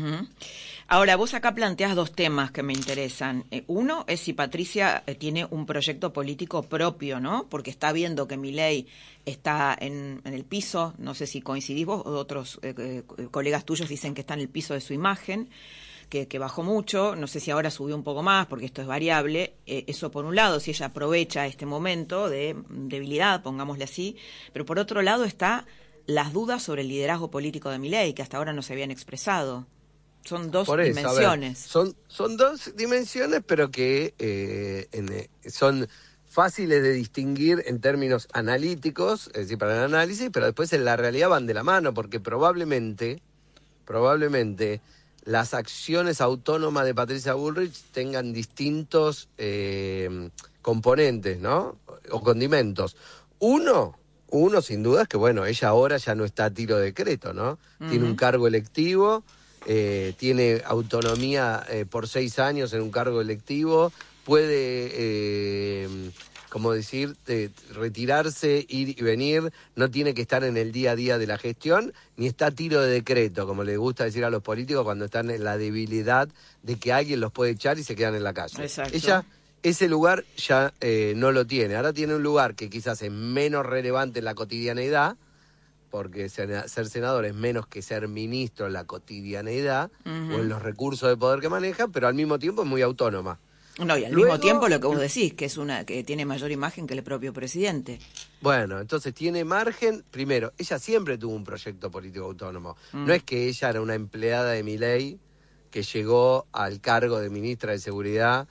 Ujú. Ahora, vos acá planteás dos temas que me interesan. Uno es si Patricia tiene un proyecto político propio, ¿no? Porque está viendo que Milei está en el piso, no sé si coincidís vos o otros colegas tuyos dicen que está en el piso de su imagen, que bajó mucho, no sé si ahora subió un poco más, porque esto es variable. Eso por un lado, si ella aprovecha este momento de debilidad, pongámosle así, pero por otro lado está las dudas sobre el liderazgo político de Milei, que hasta ahora no se habían expresado. Son dos Por eso, a ver, dimensiones. son dos dimensiones, pero que son fáciles de distinguir en términos analíticos, es decir, para el análisis, pero después en la realidad van de la mano, porque probablemente las acciones autónomas de Patricia Bullrich tengan distintos componentes, ¿no? O condimentos. Uno sin duda es que, bueno, ella ahora ya no está a tiro de decreto, ¿no? Tiene un cargo electivo, tiene autonomía por 6 años en un cargo electivo, puede, como decir, retirarse, ir y venir, no tiene que estar en el día a día de la gestión, ni está a tiro de decreto, como le gusta decir a los políticos cuando están en la debilidad de que alguien los puede echar y se quedan en la calle. Exacto. Ella ese lugar ya no lo tiene, ahora tiene un lugar que quizás es menos relevante en la cotidianeidad, porque ser senador es menos que ser ministro en la cotidianeidad o en los recursos de poder que maneja, pero al mismo tiempo es muy autónoma. No, y al Luego, mismo tiempo lo que vos decís, que es que tiene mayor imagen que el propio presidente. bueno, entonces tiene margen. Primero, ella siempre tuvo un proyecto político autónomo. No es que ella era una empleada de Milei que llegó al cargo de ministra de Seguridad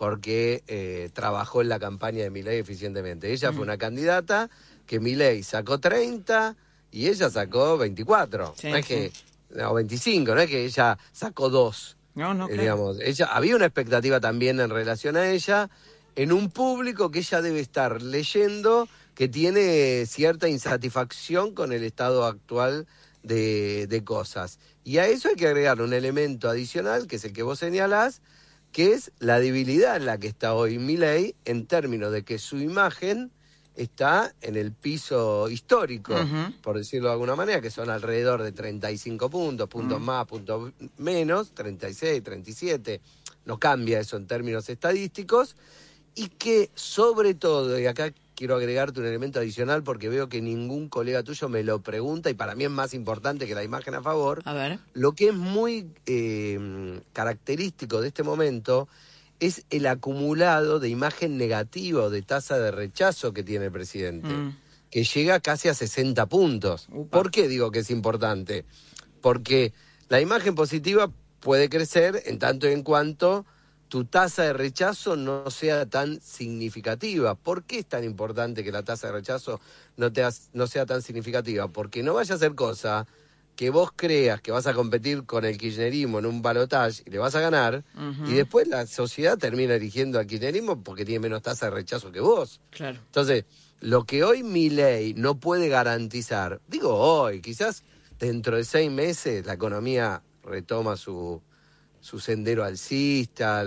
porque trabajó en la campaña de Milei eficientemente. Ella fue una candidata que Milei sacó 30 y ella sacó 24. Sí, No es que, no, 25, no es que ella sacó 2. No, claro. Digamos, había una expectativa también en relación a ella, en un público que ella debe estar leyendo, que tiene cierta insatisfacción con el estado actual de cosas. Y a eso hay que agregar un elemento adicional, que es el que vos señalás, que es la debilidad en la que está hoy Milei, en términos de que su imagen está en el piso histórico, por decirlo de alguna manera, que son alrededor de 35 puntos, puntos más, puntos menos, 36, 37, no cambia eso en términos estadísticos, y que sobre todo, y acá quiero agregarte un elemento adicional porque veo que ningún colega tuyo me lo pregunta y para mí es más importante que la imagen a favor, A ver. lo que es muy característico de este momento es el acumulado de imagen negativa o de tasa de rechazo que tiene el presidente, que llega casi a 60 puntos. Upa. ¿Por qué digo que es importante? Porque la imagen positiva puede crecer en tanto y en cuanto tu tasa de rechazo no sea tan significativa. ¿Por qué es tan importante que la tasa de rechazo no sea tan significativa? Porque no vaya a ser cosa que vos creas que vas a competir con el kirchnerismo en un balotaje y le vas a ganar, y después la sociedad termina eligiendo al kirchnerismo porque tiene menos tasa de rechazo que vos. Claro. Entonces, lo que hoy Milei no puede garantizar, digo hoy, quizás dentro de 6 meses la economía retoma su sendero alcista,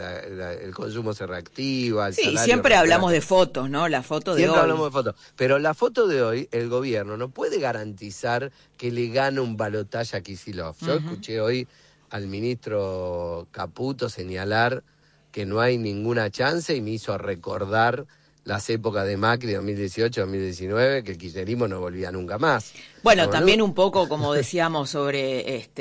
el consumo se reactiva, el Sí, salario siempre recupera. hablamos de fotos, ¿no? La foto de Siempre hoy. hablamos de fotos. Pero la foto de hoy, el gobierno no puede garantizar que le gane un balotaje a Kicillof. Yo escuché hoy al ministro Caputo señalar que no hay ninguna chance y me hizo recordar las épocas de Macri, 2018-2019, que el kirchnerismo no volvía nunca más. Bueno, ¿No? también un poco, como decíamos, sobre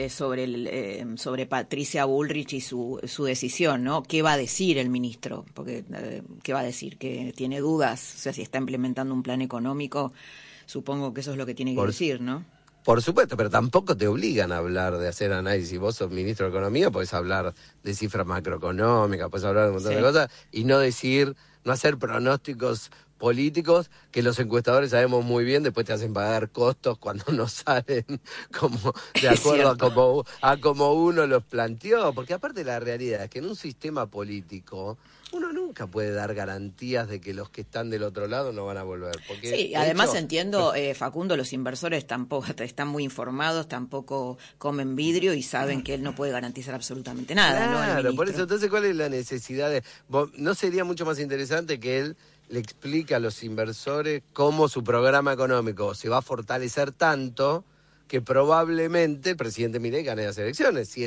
Patricia Bullrich y su decisión, ¿no? ¿Qué va a decir el ministro? Porque, ¿qué va a decir? ¿Que tiene dudas? O sea, si está implementando un plan económico, supongo que eso es lo que tiene que decir, ¿no? Por supuesto, pero tampoco te obligan a hablar de hacer análisis. Vos sos ministro de Economía, podés hablar de cifras macroeconómicas, podés hablar de un montón de cosas y no hacer pronósticos políticos que los encuestadores sabemos muy bien, después te hacen pagar costos cuando no salen como de acuerdo a como uno los planteó. Porque aparte la realidad es que en un sistema político uno nunca puede dar garantías de que los que están del otro lado no van a volver. Porque, sí, además entiendo, Facundo, los inversores tampoco están muy informados, tampoco comen vidrio y saben que él no puede garantizar absolutamente nada, ¿no? Claro, por eso, entonces, ¿cuál es la necesidad de...? ¿No sería mucho más interesante que él le explique a los inversores cómo su programa económico se va a fortalecer tanto que probablemente el presidente Milei gane las elecciones? Si